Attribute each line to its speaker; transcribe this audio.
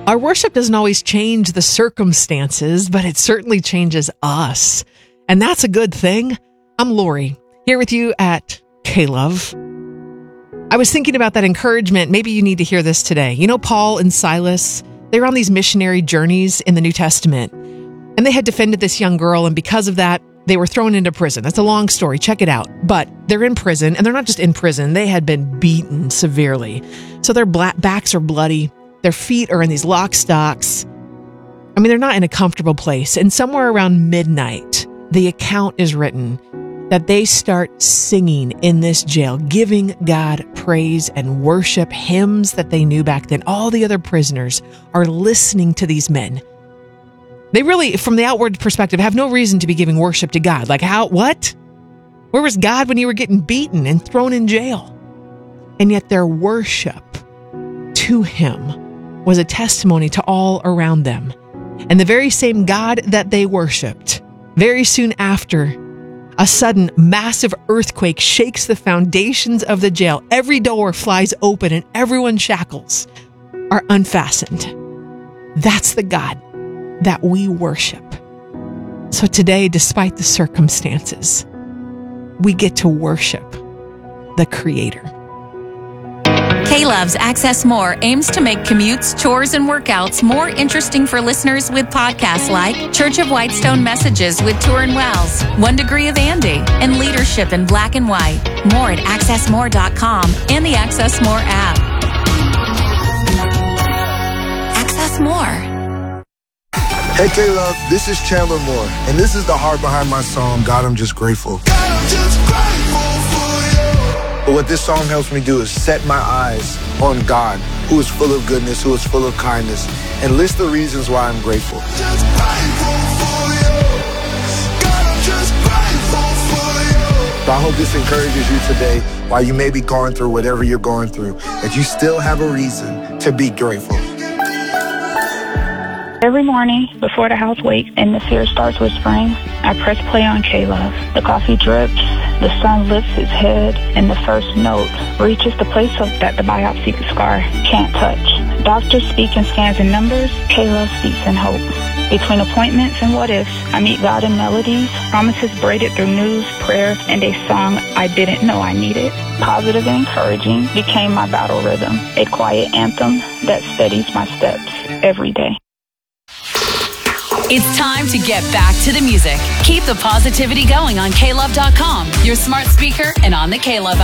Speaker 1: Our worship doesn't always change the circumstances, but it certainly changes us. And that's a good thing. I'm Lori, here with you at K-Love. I was thinking about that encouragement. Maybe you need to hear this today. You know, Paul and Silas, they were on these missionary journeys in the New Testament, and they had defended this young girl, and because of that, they were thrown into prison. That's a long story. Check it out. But they're in prison, and they're not just in prison. They had been beaten severely. So their backs are bloody. Their feet are in these lock stocks. I mean, they're not in a comfortable place. And somewhere around midnight, the account is written that they start singing in this jail, giving God praise and worship, hymns that they knew back then. All the other prisoners are listening to these men. They really, from the outward perspective, have no reason to be giving worship to God. Like how, what? Where was God when you were getting beaten and thrown in jail? And yet their worship to Him was a testimony to all around them. And the very same God that they worshiped, very soon after, a sudden massive earthquake shakes the foundations of the jail. Every door flies open and everyone's shackles are unfastened. That's the God that we worship. So today, despite the circumstances, we get to worship the Creator.
Speaker 2: K-Love's Access More aims to make commutes, chores, and workouts more interesting for listeners with podcasts like Church of Whitestone Messages with Turin Wells, 1 Degree of Andy, and Leadership in Black and White. More at accessmore.com and the Access More app. Access More.
Speaker 3: Hey K-Love, this is Chandler Moore, and this is the heart behind my song, God, I'm Just Grateful. God, I'm just grateful for you. But what this song helps me do is set my eyes on God, who is full of goodness, who is full of kindness, and list the reasons why I'm grateful. Just grateful for you. God, I'm just grateful for you. So I hope this encourages you today, while you may be going through whatever you're going through, that you still have a reason to be grateful.
Speaker 4: Every morning, before the house wakes and the fear starts whispering, I press play on K-Love. The coffee drips, the sun lifts its head, and the first note reaches the place that the biopsy scar can't touch. Doctors speak in scans and numbers, K-Love speaks in hope. Between appointments and what ifs, I meet God in melodies, promises braided through news, prayer, and a song I didn't know I needed. Positive and encouraging became my battle rhythm, a quiet anthem that steadies my steps every day.
Speaker 5: It's time to get back to the music. Keep the positivity going on klove.com, your smart speaker, and on the K-Love app.